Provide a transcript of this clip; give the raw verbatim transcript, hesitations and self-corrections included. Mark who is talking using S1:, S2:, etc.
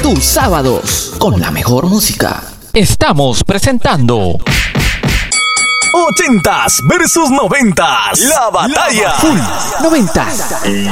S1: tus sábados con la mejor música.
S2: Estamos presentando
S3: ochentas versus noventas. La batalla.
S1: Full noventas.